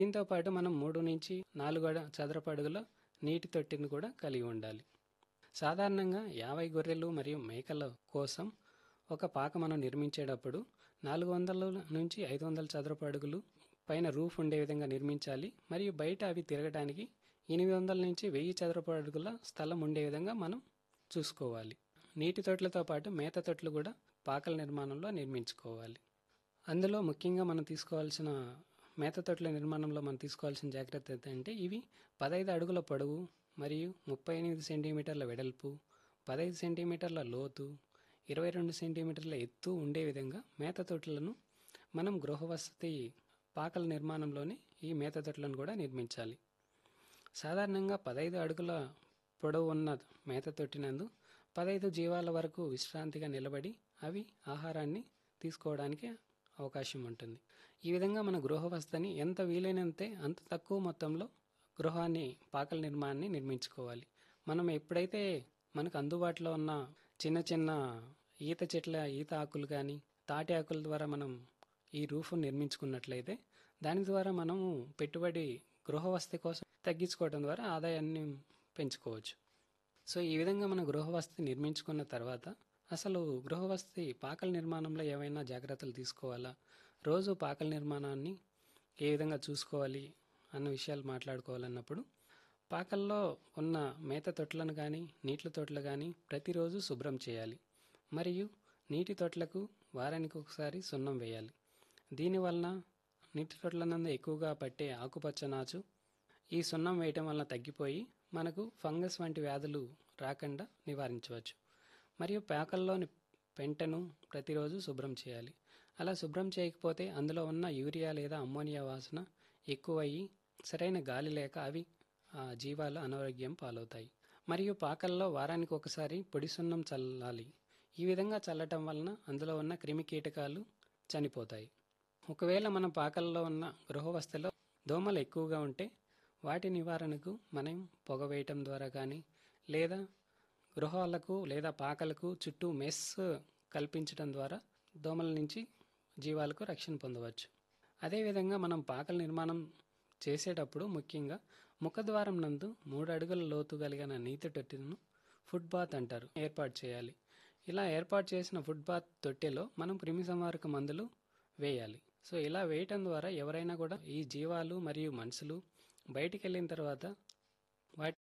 దీంతో పాటు మనం 3-4 చదరపు అడుగుల నీటి తొట్టిని కూడా కలిగి ఉండాలి. సాధారణంగా 50 గొర్రెలు మరియు మేకల కోసం ఒక పాక మనం నిర్మించేటప్పుడు 400-500 చదరపు అడుగులు పైన రూఫ్ ఉండే విధంగా నిర్మించాలి. మరియు బయట అవి తిరగడానికి 800-1000 చదరపు అడుగుల స్థలం ఉండే విధంగా మనం చూసుకోవాలి. నీటి తొట్లతో పాటు మేత తొట్లు కూడా పాకల నిర్మాణంలో నిర్మించుకోవాలి. అందులో ముఖ్యంగా మనం తీసుకోవాల్సిన మేత తొట్ల నిర్మాణంలో మనం తీసుకోవాల్సిన జాగ్రత్త ఏంటంటే ఇవి 15 అడుగుల పొడవు మరియు 38 సెంటీమీటర్ల వెడల్పు, 15 సెంటీమీటర్ల లోతు, 22 సెంటీమీటర్ల ఎత్తు ఉండే విధంగా మేత తొట్లను మనం గృహవసతి పాకల నిర్మాణంలోనే ఈ మేత తొట్లను కూడా నిర్మించాలి. సాధారణంగా 15 అడుగుల పొడవు ఉన్న మేత తొట్టినందు 15 జీవాల వరకు విశ్రాంతిగా నిలబడి అవి ఆహారాన్ని తీసుకోవడానికి అవకాశం ఉంటుంది. ఈ విధంగా మన గృహవసతిని ఎంత వీలైనంతే అంత తక్కువ మొత్తంలో పాకల నిర్మాణాన్ని నిర్మించుకోవాలి. మనం ఎప్పుడైతే మనకు అందుబాటులో ఉన్న చిన్న చిన్న ఈత ఆకులు కానీ తాటి ఆకుల ద్వారా మనం ఈ రూఫ్ నిర్మించుకున్నట్లయితే దాని ద్వారా మనము పెట్టుబడి గృహవసతి కోసం తగ్గించుకోవడం ద్వారా ఆదాయాన్ని పెంచుకోవచ్చు. సో ఈ విధంగా మన గృహవసతి నిర్మించుకున్న తర్వాత అసలు గృహవసతి పాకల నిర్మాణంలో ఏమైనా జాగ్రత్తలు తీసుకోవాలా, రోజు పాకల నిర్మాణాన్ని ఏ విధంగా చూసుకోవాలి అన్న విషయాలు మాట్లాడుకోవాలన్నప్పుడు పాకల్లో ఉన్న మేత తొట్లను కానీ నీటి తొట్లు కానీ ప్రతిరోజు శుభ్రం చేయాలి. మరియు నీటి తొట్లకు వారానికి ఒకసారి సున్నం వేయాలి. దీనివలన నీటి తొట్ల నందు ఎక్కువగా పట్టే ఆకుపచ్చ నాచు ఈ సున్నం వేయటం వలన తగ్గిపోయి మనకు ఫంగస్ వంటి వ్యాధులు రాకుండా నివారించవచ్చు. మరియు పాకల్లోని పెంటను ప్రతిరోజు శుభ్రం చేయాలి. అలా శుభ్రం చేయకపోతే అందులో ఉన్న యూరియా లేదా అమ్మోనియా వాసన ఎక్కువయ్యి సరైన గాలి లేక అవి జీవాలు అనారోగ్యం పాలవుతాయి. మరియు పాకల్లో వారానికి ఒకసారి పొడి సున్నం చల్లాలి. ఈ విధంగా చల్లటం వలన అందులో ఉన్న క్రిమి కీటకాలు చనిపోతాయి. ఒకవేళ మన పాకల్లో ఉన్న గృహవసతిలో దోమలు ఎక్కువగా ఉంటే వాటి నివారణకు మనం పొగ వేయటం ద్వారా కానీ లేదా గృహాలకు లేదా పాకలకు చుట్టూ మెస్ కల్పించడం ద్వారా దోమల నుంచి జీవాలకు రక్షణ పొందవచ్చు. అదేవిధంగా మనం పాకల నిర్మాణం చేసేటప్పుడు ముఖ్యంగా ముఖద్వారం నందు 3 అడుగుల లోతు కలిగిన నీటి తొట్టెను ఫుడ్ బాత్ అంటారు ఏర్పాటు చేయాలి. ఇలా ఏర్పాటు చేసిన ఫుడ్ బాత్ తొట్టెలో మనం క్రిమి సంహారక మందులు వేయాలి. సో ఇలా వేయటం ద్వారా ఎవరైనా కూడా ఈ జీవాలు మరియు మనుషులు బయటికి వెళ్ళిన తర్వాత వాటి